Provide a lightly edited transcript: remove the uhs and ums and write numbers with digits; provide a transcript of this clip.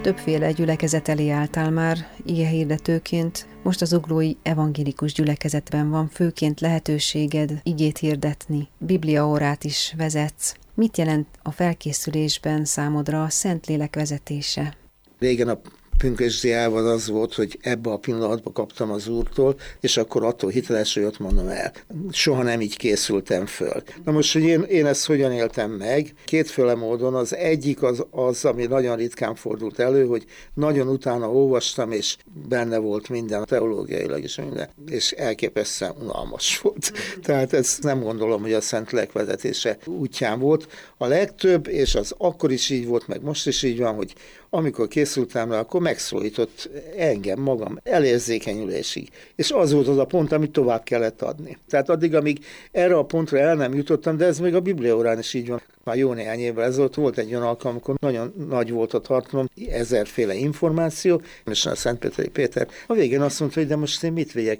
Többféle gyülekezet elé álltál már igehirdetőként, most az Zuglói Evangélikus Gyülekezetben van főként lehetőséged igét hirdetni, bibliaórát is vezetsz. Mit jelent a felkészülésben számodra a Szentlélek vezetése? Régen a pünkösdiában az volt, hogy ebbe a pillanatban kaptam az Úrtól, és akkor attól hiteles, hogy ott mondom el. Soha nem így készültem föl. Na most, hogy én ezt hogyan éltem meg? Kétféle módon. Az egyik az, ami nagyon ritkán fordult elő, hogy nagyon utána olvastam, és benne volt minden, teológiailag is minden, és elképesztően unalmas volt. Tehát ezt nem gondolom, hogy a Szentlélek vezetése útján volt. A legtöbb, és az akkor is így volt, meg most is így van, hogy amikor készültem rá, akkor megszólított engem, magam, elérzékenyülésig. És az volt az a pont, amit tovább kellett adni. Tehát addig, amíg erre a pontra el nem jutottam, de ez még a bibliaórán is így van. Már jó néhány évvel ezelőtt volt egy olyan alkalom, amikor nagyon nagy volt a tartalom, 1000 információ, és a Szentpéteri Péter a végén azt mondta, hogy de most én mit vigyek?